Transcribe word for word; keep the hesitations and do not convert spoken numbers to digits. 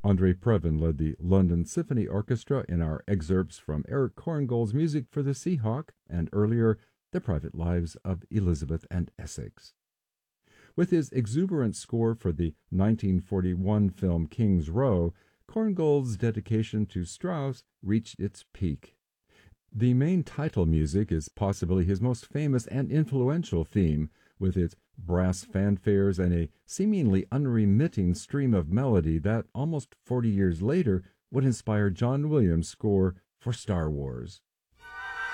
Andre Previn led the London Symphony Orchestra in our excerpts from Eric Korngold's music for the Seahawk, and earlier, The Private Lives of Elizabeth and Essex. With his exuberant score for the nineteen forty-one film King's Row, Korngold's dedication to Strauss reached its peak. The main title music is possibly his most famous and influential theme, with its brass fanfares and a seemingly unremitting stream of melody that, almost forty years later, would inspire John Williams' score for Star Wars.